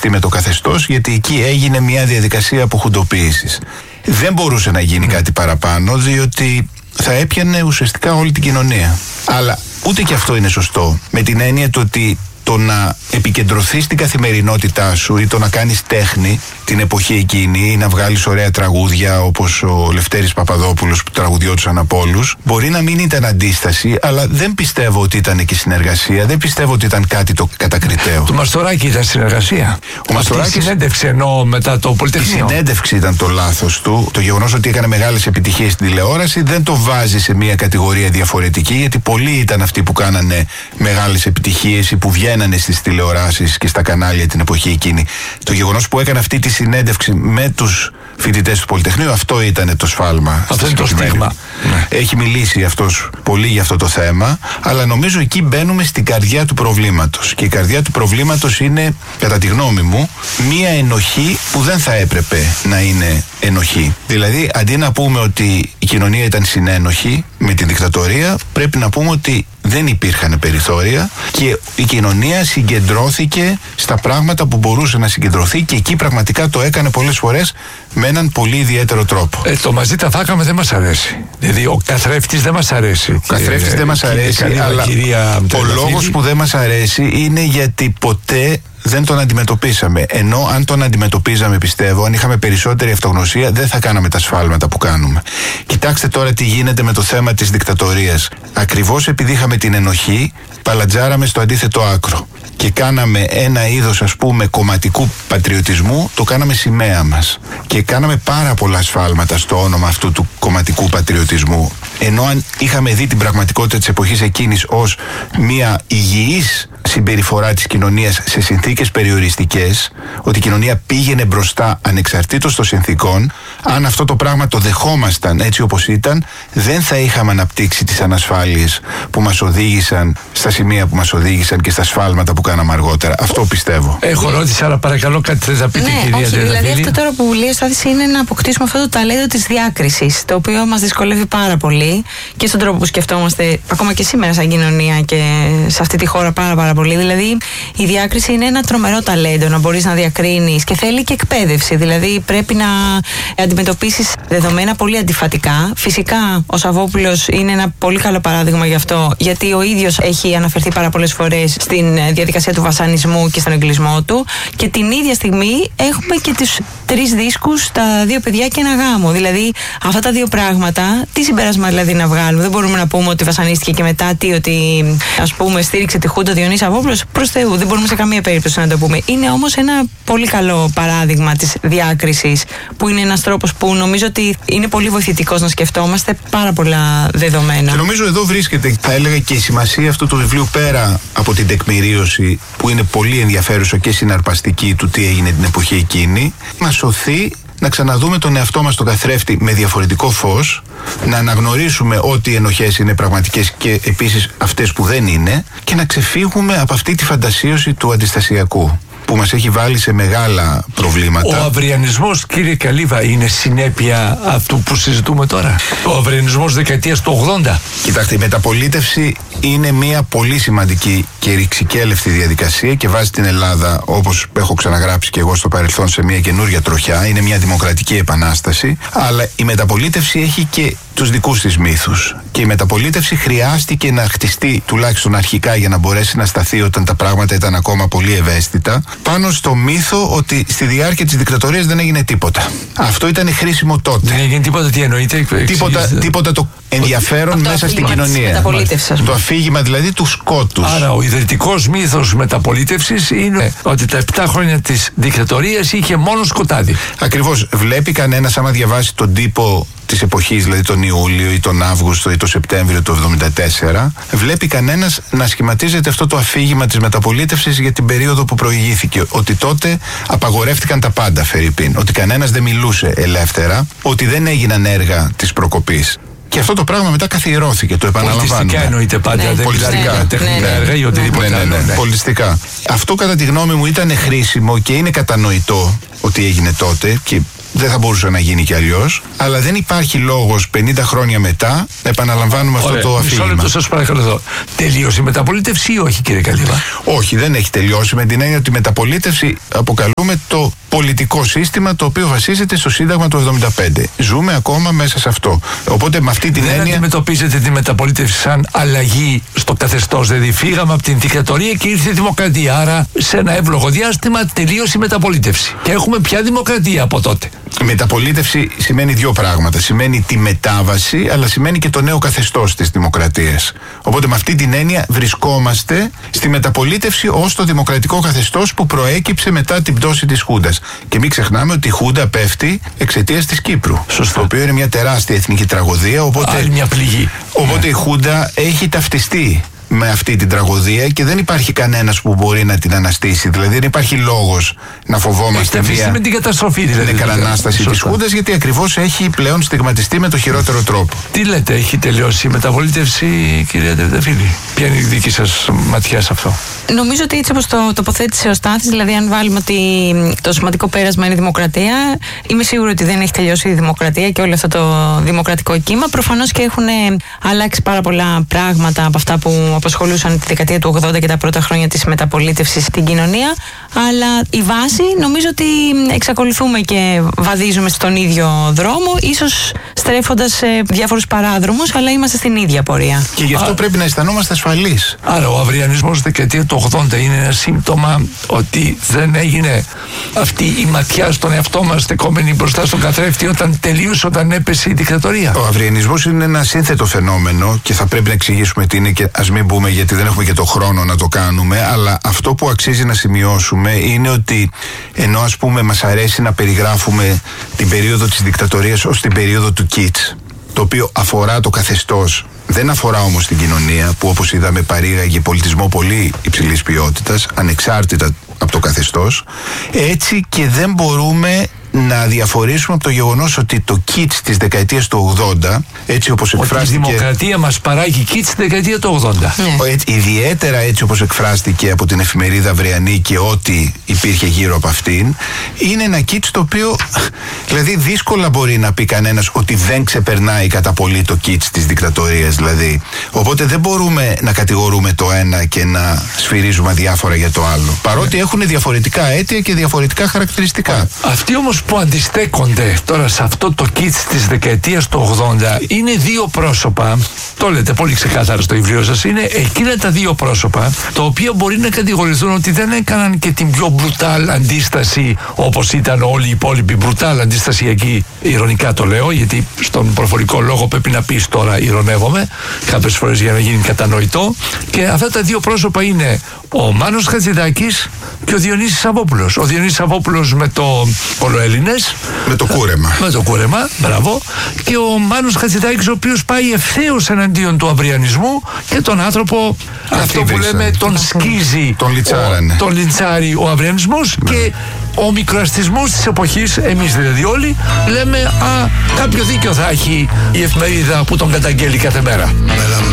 συμμεριστεί με το καθεστώς, γιατί εκεί έγινε μια διαδικασία αποχουντοποίησης. Δεν μπορούσε να γίνει κάτι παραπάνω, διότι θα έπιανε ουσιαστικά όλη την κοινωνία. Αλλά ούτε και αυτό είναι σωστό, με την έννοια του ότι το να επικεντρωθείς στην καθημερινότητά σου ή το να κάνεις τέχνη την εποχή εκείνη ή να βγάλεις ωραία τραγούδια όπως ο Λευτέρης Παπαδόπουλος που τραγουδιώτουσαν από όλους, μπορεί να μην ήταν αντίσταση, αλλά δεν πιστεύω ότι ήταν και συνεργασία, δεν πιστεύω ότι ήταν κάτι το κατακριτέο. Του Μαστοράκη ήταν συνεργασία. Ο Μαστοράκης συνέντευξε ενώ μετά το Πολυτεχνείο. Η συνέντευξη ήταν το λάθος του. Το γεγονός ότι έκανε μεγάλες επιτυχίες στην τηλεόραση δεν το βάζει σε μια κατηγορία διαφορετική, γιατί πολλοί ήταν αυτοί που κάνανε μεγάλες επιτυχίες ή που βγαίνανε στις τηλεοράσεις και στα κανάλια την εποχή εκείνη. Το γεγονός που έκανε αυτή τη συνέντευξη με τους φοιτητές του Πολυτεχνείου, αυτό ήταν το σφάλμα. Αυτό είναι το στίγμα. Έχει μιλήσει αυτός πολύ για αυτό το θέμα, αλλά νομίζω εκεί μπαίνουμε στην καρδιά του προβλήματος. Και η καρδιά του προβλήματος είναι, κατά τη γνώμη μου, μία ενοχή που δεν θα έπρεπε να είναι ενοχή. Δηλαδή, αντί να πούμε ότι η κοινωνία ήταν συνένοχη με την δικτατορία, πρέπει να πούμε ότι δεν υπήρχαν περιθώρια και η κοινωνία συγκεντρώθηκε στα πράγματα που μπορούσε να συγκεντρωθεί και εκεί πραγματικά το έκανε πολλές φορές με έναν πολύ ιδιαίτερο τρόπο. Το μαζί τα φάκαμε δεν μας αρέσει. Δηλαδή ο καθρέφτης δεν μας αρέσει. Ο καθρέφτης δεν μας αρέσει, αλλά ο λόγος που δεν μας αρέσει είναι γιατί ποτέ δεν τον αντιμετωπίσαμε. Ενώ αν τον αντιμετωπίζαμε, πιστεύω, αν είχαμε περισσότερη αυτογνωσία, δεν θα κάναμε τα σφάλματα που κάνουμε. Κοιτάξτε τώρα τι γίνεται με το θέμα της δικτατορίας. Ακριβώς επειδή είχαμε την ενοχή, παλατζάραμε στο αντίθετο άκρο. Και κάναμε ένα είδος, ας πούμε, κομματικού πατριωτισμού, το κάναμε σημαία μας. Και κάναμε πάρα πολλά σφάλματα στο όνομα αυτού του κομματικού πατριωτισμού. Ενώ αν είχαμε δει την πραγματικότητα της εποχής εκείνης ως μια υγιής συμπεριφορά της κοινωνίας σε συνθήκες περιοριστικές, ότι η κοινωνία πήγαινε μπροστά ανεξαρτήτως των συνθήκων, αν αυτό το πράγμα το δεχόμασταν έτσι όπως ήταν, δεν θα είχαμε αναπτύξει τις ανασφάλειες που μας οδήγησαν στα σημεία που μας οδήγησαν και στα σφάλματα που κάναμε αργότερα. Αυτό πιστεύω. Έχω ρώτηση, αλλά παρακαλώ κάτι θες να πείτε, κυρία Τρενταφυλλή. Δηλαδή αυτό τώρα που λέει ο Στάθης είναι να αποκτήσουμε αυτό το ταλέντο της διάκρισης, το οποίο μας δυσκολεύει πάρα πολύ και στον τρόπο που σκεφτόμαστε ακόμα και σήμερα σαν κοινωνία και σε αυτή τη χώρα πάρα πολύ. Δηλαδή η διάκριση είναι ένα τρομερό ταλέντο, να μπορείς να διακρίνεις, και θέλει και εκπαίδευση. Δηλαδή πρέπει να αντιμετωπίσεις δεδομένα πολύ αντιφατικά. Φυσικά ο Σαββόπουλος είναι ένα πολύ καλό παράδειγμα γι' αυτό, γιατί ο ίδιος έχει αναφερθεί πάρα πολλές φορές στην διαδικασία του βασανισμού και στον εγκλισμό του, και την ίδια στιγμή έχουμε και τους 3 δίσκους, τα 2 παιδιά και ένα γάμο. Δηλαδή αυτά τα 2 πράγματα, τι συμπέρασμα δηλαδή να βγάλουμε? Δεν μπορούμε να πούμε ότι βασανίστηκε και μετά ότι ας πούμε στήριξε τη Χούντα Διονύση Σαββόπουλος. Προς Θεού, δεν μπορούμε σε καμία περίπτωση να το πούμε. Είναι όμως ένα πολύ καλό παράδειγμα της διάκρισης, που είναι ένας τρόπος που νομίζω ότι είναι πολύ βοηθητικός να σκεφτόμαστε πάρα πολλά δεδομένα. Και νομίζω εδώ βρίσκεται, θα έλεγα, και η σημασία αυτού του βιβλίου, πέρα από την τεκμηρίωση που είναι πολύ ενδιαφέρουσα και συναρπαστική του τι έγινε την εποχή εκείνη, μας σωθεί να ξαναδούμε τον εαυτό μας τον καθρέφτη με διαφορετικό φως, να αναγνωρίσουμε ότι οι ενοχές είναι πραγματικές και επίσης αυτές που δεν είναι, και να ξεφύγουμε από αυτή τη φαντασίωση του αντιστασιακού που μας έχει βάλει σε μεγάλα προβλήματα. Ο αυριανισμός, κύριε Καλύβα, είναι συνέπεια αυτού που συζητούμε τώρα? Ο αυριανισμός δεκαετίας του 80. Κοιτάξτε, η μεταπολίτευση είναι μια πολύ σημαντική και ρηξικέλευτη διαδικασία και βάζει την Ελλάδα, όπως έχω ξαναγράψει και εγώ στο παρελθόν, σε μια καινούργια τροχιά. Είναι μια δημοκρατική επανάσταση, αλλά η μεταπολίτευση έχει και τους δικούς της μύθους. Και η μεταπολίτευση χρειάστηκε να χτιστεί, τουλάχιστον αρχικά, για να μπορέσει να σταθεί όταν τα πράγματα ήταν ακόμα πολύ ευαίσθητα, πάνω στο μύθο ότι στη διάρκεια της δικτατορίας δεν έγινε τίποτα. Αυτό ήταν χρήσιμο τότε. Δεν έγινε τίποτα, τι εννοείται? Τίποτα το ενδιαφέρον μέσα στην κοινωνία. Το αφήγημα δηλαδή του σκότους. Άρα ο ιδρυτικός μύθος μεταπολίτευσης είναι ότι τα 7 χρόνια της δικτατορίας είχε μόνο σκοτάδι. Ακριβώς. Βλέπει κανένας, άμα διαβάσει τον τύπο της εποχής, δηλαδή τον Ιούλιο ή τον Αύγουστο ή τον Σεπτέμβριο του 1974, βλέπει κανένας να σχηματίζεται αυτό το αφήγημα της μεταπολίτευσης για την περίοδο που προηγήθηκε. Ότι τότε απαγορεύτηκαν τα πάντα, φερειπίν. Ότι κανένας δεν μιλούσε ελεύθερα, ότι δεν έγιναν έργα της προκοπής. Και αυτό το πράγμα μετά καθιερώθηκε, το επαναλαμβάνω. Πολιτιστικά εννοείται πάντα, δεν πολιτιστικά, τεχνικά έργα ή οτιδήποτε άλλο. Πολιτιστικά. Αυτό κατά τη γνώμη μου ήταν χρήσιμο και είναι κατανοητό ότι έγινε τότε, και δεν θα μπορούσε να γίνει κι αλλιώς. Αλλά δεν υπάρχει λόγος 50 χρόνια μετά να επαναλαμβάνουμε αυτό το αφήγημα. Μισό λεπτό, σας παρακαλώ εδώ. Τελείωσε η μεταπολίτευση ή όχι, κύριε Καλίβα? Όχι, δεν έχει τελειώσει, με την έννοια ότι η μεταπολίτευση αποκαλούμε το πολιτικό σύστημα το οποίο βασίζεται στο Σύνταγμα του 1975. Ζούμε ακόμα μέσα σε αυτό. Οπότε με αυτή την έννοια. Δεν αντιμετωπίζετε τη μεταπολίτευση σαν αλλαγή στο καθεστώς. Δηλαδή, φύγαμε από την δικτατορία και ήρθε η δημοκρατία. Άρα, σε ένα εύλογο διάστημα τελείωσε η μεταπολίτευση. Και έχουμε πια δημοκρατία από τότε. Η μεταπολίτευση σημαίνει δύο πράγματα. Σημαίνει τη μετάβαση, αλλά σημαίνει και το νέο καθεστώς της δημοκρατίας. Οπότε με αυτή την έννοια βρισκόμαστε στη μεταπολίτευση ως το δημοκρατικό καθεστώς που προέκυψε μετά την πτώση της Χούντας. Και μην ξεχνάμε ότι η Χούντα πέφτει εξαιτίας της Κύπρου. Σωστά. Το οποίο είναι μια τεράστια εθνική τραγωδία. Οπότε, άλλη μια πληγή. Οπότε η Χούντα έχει ταυτιστεί με αυτή την τραγωδία και δεν υπάρχει κανένας που μπορεί να την αναστήσει. Δηλαδή δεν υπάρχει λόγος να φοβόμαστε με την καταστροφή, δηλαδή, την επανάσταση της Χούντας, γιατί ακριβώς έχει πλέον στιγματιστεί με το χειρότερο τρόπο. Τι λέτε, έχει τελειώσει η μεταπολίτευση, κυρία Τρενταφυλλή? Ποια είναι η δική σας ματιά σε αυτό? Νομίζω ότι έτσι όπως το τοποθέτησε ο Στάθης, δηλαδή αν βάλουμε ότι το σημαντικό πέρασμα είναι η δημοκρατία, είμαι σίγουρη ότι δεν έχει τελειώσει η δημοκρατία και όλο αυτό το δημοκρατικό κύμα. Προφανώς και έχουν αλλάξει πάρα πολλά πράγματα από αυτά που απασχολούσαν τη δεκαετία του 80 και τα πρώτα χρόνια της μεταπολίτευσης στην κοινωνία, αλλά η βάση νομίζω ότι εξακολουθούμε και βαδίζουμε στον ίδιο δρόμο, ίσως στρέφοντας σε διάφορους παράδρομους, αλλά είμαστε στην ίδια πορεία. Και γι' αυτό πρέπει να αισθανόμαστε ασφαλείς. Άρα ο αυριανισμός δεκαετία του 80 είναι ένα σύμπτωμα ότι δεν έγινε αυτή η ματιά στον εαυτό μας στεκόμενη μπροστά στον καθρέφτη όταν τελείωσε, όταν έπεσε η δικτατορία. Ο αυριανισμός είναι ένα σύνθετο φαινόμενο και θα πρέπει να εξηγήσουμε τι είναι και ας μην μπούμε, γιατί δεν έχουμε και το χρόνο να το κάνουμε, αλλά αυτό που αξίζει να σημειώσουμε είναι ότι ενώ ας πούμε μας αρέσει να περιγράφουμε την περίοδο της δικτατορίας ως την περίοδο του Κιτς, το οποίο αφορά το καθεστώς, δεν αφορά όμως την κοινωνία που όπως είδαμε παρήγαγε πολιτισμό πολύ υψηλής ποιότητας, ανεξάρτητα από το καθεστώς, έτσι και δεν μπορούμε να διαφορήσουμε από το γεγονός ότι το Κιτς της δεκαετίας του 80, έτσι όπως εκφράστηκε. Η δημοκρατία μας παράγει Κιτς στη δεκαετία του 80. Έτσι, ιδιαίτερα έτσι όπως εκφράστηκε από την εφημερίδα Αυριανή και ό,τι υπήρχε γύρω από αυτήν, είναι ένα Κιτς το οποίο, δηλαδή δύσκολα μπορεί να πει κανένας ότι δεν ξεπερνάει κατά πολύ το Κιτς της δικτατορίας. Δηλαδή. Οπότε δεν μπορούμε να κατηγορούμε το ένα και να σφυρίζουμε αδιάφορα για το άλλο. Παρότι έχουν διαφορετικά αίτια και διαφορετικά χαρακτηριστικά. Αυτοί όμως που αντιστέκονται τώρα σε αυτό το Κιτς της δεκαετίας του 80 είναι δύο πρόσωπα, το λέτε πολύ ξεκάθαρα στο βιβλίο σας, είναι εκείνα τα δύο πρόσωπα τα οποία μπορεί να κατηγορηθούν ότι δεν έκαναν και την πιο μπρουτάλ αντίσταση όπως ήταν όλοι οι υπόλοιποι μπρουτάλ αντιστασιακοί. Ειρωνικά το λέω, γιατί στον προφορικό λόγο πρέπει να πεις τώρα ειρωνεύομαι κάποιες φορές για να γίνει κατανοητό, και αυτά τα δύο πρόσωπα είναι ο Μάνος Χατζηδάκης και ο Διονύσης Σαββόπουλος. Ο Διονύσης Σαββόπουλος με το Ολοέλληνες. Με το κούρεμα. Με το κούρεμα, μπράβο. Και ο Μάνος Χατζηδάκης, ο οποίος πάει ευθέως εναντίον του αυριανισμού και τον άνθρωπο, αυτό που λέμε, τον σκίζει. Τον λιτσάρανε. Τον λιτσάρει ο αυριανισμός και ο μικροαστισμός της εποχής, εμείς δηλαδή όλοι, λέμε κάποιο δίκιο θα έχει η εφημερίδα που τον καταγγέλει κάθε μέρα.